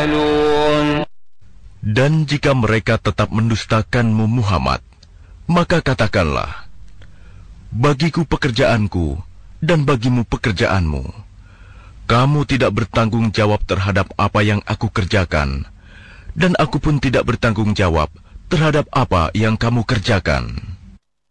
تعملون. Dan jika mereka tetap mendustakanmu Muhammad, maka katakanlah, bagiku pekerjaanku dan bagimu pekerjaanmu. Kamu tidak bertanggung jawab terhadap apa yang aku kerjakan, dan aku pun tidak bertanggung jawab terhadap apa yang kamu kerjakan.